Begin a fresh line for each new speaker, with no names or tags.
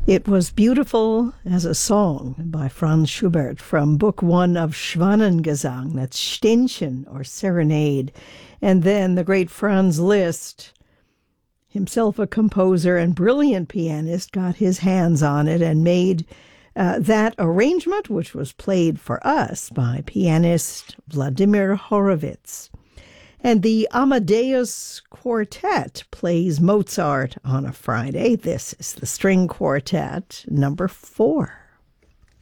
It was beautiful as a song by Franz Schubert from Book One of Schwanengesang, that's Ständchen or Serenade. And then the great Franz Liszt, himself a composer and brilliant pianist, got his hands on it and made that arrangement, which was played for us by pianist Vladimir Horowitz. And the Amadeus Quartet plays Mozart on a Friday. This is the String Quartet, number 4.